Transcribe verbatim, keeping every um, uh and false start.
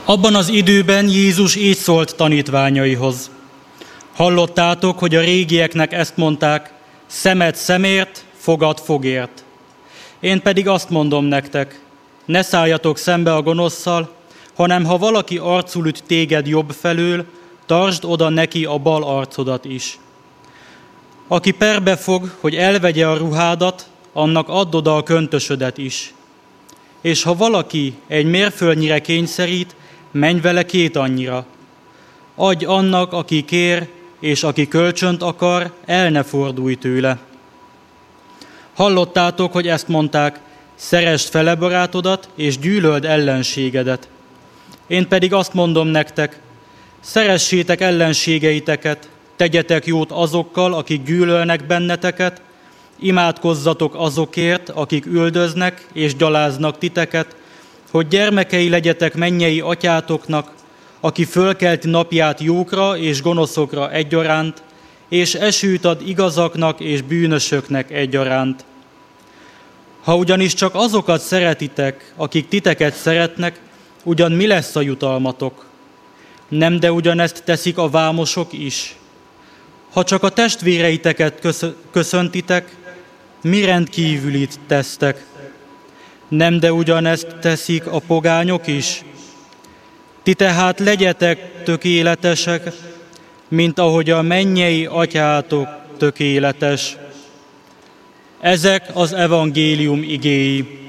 Abban az időben Jézus így szólt tanítványaihoz. Hallottátok, hogy a régieknek ezt mondták, szemed szemért, fogad fogért. Én pedig azt mondom nektek, ne szálljatok szembe a gonoszszal, hanem ha valaki arcul üt téged jobb felől, tartsd oda neki a bal arcodat is. Aki perbe fog, hogy elvegye a ruhádat, annak add oda a köntösödet is. És ha valaki egy mérföldnyire kényszerít, menj vele két annyira. Adj annak, aki kér, és aki kölcsönt akar, el ne fordulj tőle. Hallottátok, hogy ezt mondták, szeresd fele barátodat, és gyűlöld ellenségedet. Én pedig azt mondom nektek, szeressétek ellenségeiteket, tegyetek jót azokkal, akik gyűlölnek benneteket, imádkozzatok azokért, akik üldöznek és gyaláznak titeket, hogy gyermekei legyetek mennyei atyátoknak, aki fölkelti napját jókra és gonoszokra egyaránt, és esőt ad igazaknak és bűnösöknek egyaránt. Ha ugyanis csak azokat szeretitek, akik titeket szeretnek, ugyan mi lesz a jutalmatok? Nem, de ugyanezt teszik a vámosok is. Ha csak a testvéreiteket köszöntitek, mi rendkívülit tesztek? Nem, de ugyanezt teszik a pogányok is. Ti tehát legyetek tökéletesek, mint ahogy a mennyei atyátok tökéletes. Ezek az evangélium igéi.